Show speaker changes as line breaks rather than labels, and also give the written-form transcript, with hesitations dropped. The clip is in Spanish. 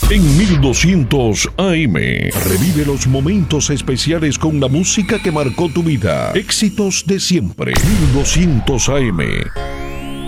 En 1200 AM, revive los momentos especiales con la música que marcó tu vida. Éxitos de siempre. 1200 AM.